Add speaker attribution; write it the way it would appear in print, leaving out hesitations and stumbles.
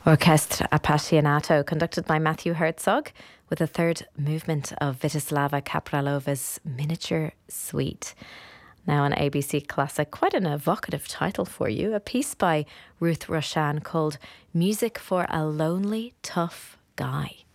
Speaker 1: Orchestra Appassionato, conducted by Matthew Herzog, with a third movement of Vyacheslava Kapralova's Miniature Suite. Now on ABC Classic, quite an evocative title for you, a piece by Ruth Roshan called Music for a Lonely, Tough Guy.